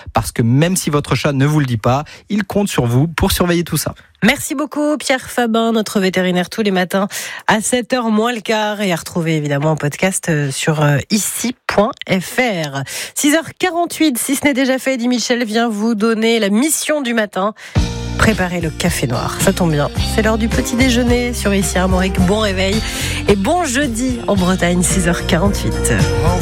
parce que même si votre chat ne vous le dit pas, il compte sur vous pour surveiller tout ça. Merci beaucoup Pierre Fabin, notre vétérinaire tous les matins à 7h moins le quart et à retrouver évidemment en podcast sur ici.fr. 6h48, si ce n'est déjà fait, Eddie Michel vient vous donner la mission du matin. Préparez le café noir, ça tombe bien. C'est l'heure du petit déjeuner sur Ici Armorique. Bon réveil et bon jeudi en Bretagne, 6h48.